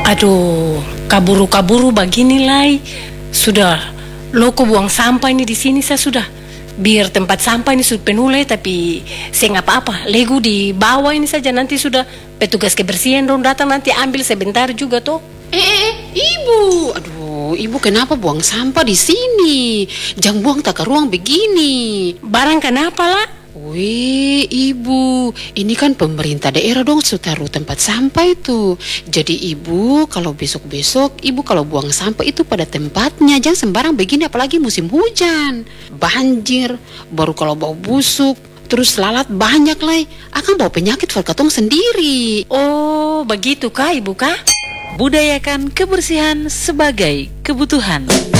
Aduh, kaburu-kaburu begini Lai. Sudah, loko buang sampah ini di sini saya sudah. Biar tempat sampah ini sudah penuh Lai, tapi saya nggak apa-apa. Lego di bawah ini saja, nanti sudah petugas kebersihan dong datang nanti ambil sebentar juga toh. Ibu, aduh, ibu kenapa buang sampah di sini? Jangan buang tak ke ruang begini. Barang kenapa lah? Wih, ibu, ini kan pemerintah daerah dong sudah taruh tempat sampah itu. Jadi ibu, kalau besok-besok, ibu kalau buang sampah itu pada tempatnya. Jangan sembarang begini, apalagi musim hujan. Banjir, baru kalau bau busuk, terus lalat banyak lah. Akan bawa penyakit katong sendiri. Oh, begitu kah ibu kah? Budayakan kebersihan sebagai kebutuhan.